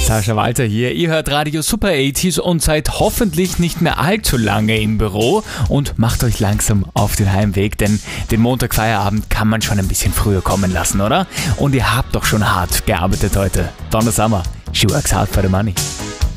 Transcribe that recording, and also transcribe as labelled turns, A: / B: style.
A: Sascha Walter hier, ihr hört Radio Super 80s und seid hoffentlich nicht mehr allzu lange im Büro und macht euch langsam auf den Heimweg, denn den Montagfeierabend kann man schon ein bisschen früher kommen lassen, oder? Und ihr habt doch schon hart gearbeitet heute. Donna Summer, she works hard for the money.